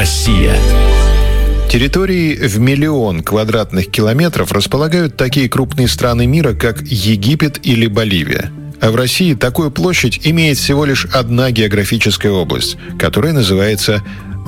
Россия. Территории в 1 000 000 квадратных километров располагают такие крупные страны мира, как Египет или Боливия. А в России такую площадь имеет всего лишь одна географическая область, которая называется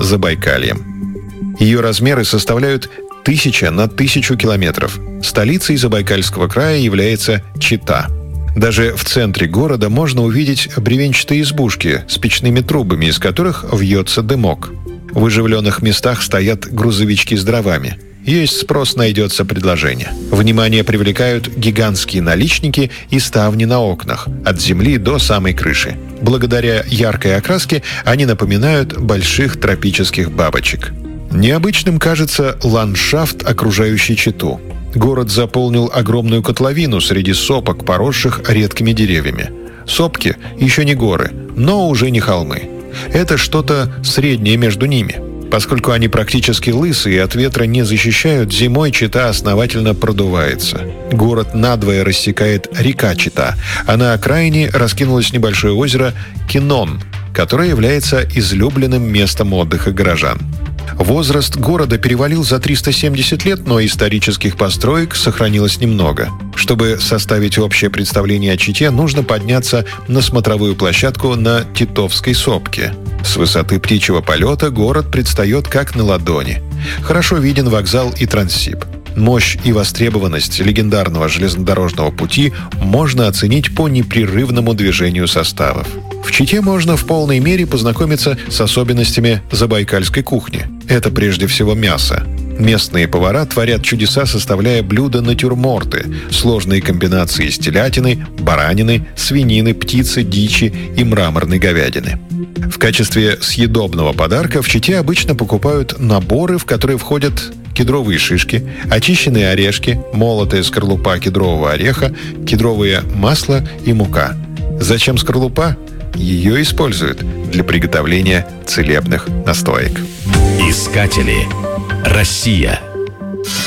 Забайкальем. Ее размеры составляют 1000 на 1000 километров. Столицей Забайкальского края является Чита. Даже в центре города можно увидеть бревенчатые избушки с печными трубами, из которых вьется дымок. В оживленных местах стоят грузовички с дровами. Есть спрос, найдется предложение. Внимание привлекают гигантские наличники и ставни на окнах, от земли до самой крыши. Благодаря яркой окраске они напоминают больших тропических бабочек. Необычным кажется ландшафт, окружающий Читу. Город заполнил огромную котловину среди сопок, поросших редкими деревьями. Сопки еще не горы, но уже не холмы. Это что-то среднее между ними. Поскольку они практически лысые и от ветра не защищают, зимой Чита основательно продувается. Город надвое рассекает река Чита, а на окраине раскинулось небольшое озеро Кинон, которое является излюбленным местом отдыха горожан. Возраст города перевалил за 370 лет, но исторических построек сохранилось немного. Чтобы составить общее представление о Чите, нужно подняться на смотровую площадку на Титовской сопке. С высоты птичьего полета город предстает как на ладони. Хорошо виден вокзал и Транссиб. Мощь и востребованность легендарного железнодорожного пути можно оценить по непрерывному движению составов. В Чите можно в полной мере познакомиться с особенностями забайкальской кухни. Это прежде всего мясо. Местные повара творят чудеса, составляя блюда-натюрморты, сложные комбинации из телятины, баранины, свинины, птицы, дичи и мраморной говядины. В качестве съедобного подарка в Чите обычно покупают наборы, в которые входят кедровые шишки, очищенные орешки, молотая скорлупа кедрового ореха, кедровое масло и мука. Зачем скорлупа? Ее используют для приготовления целебных настоек. Искатели. Россия.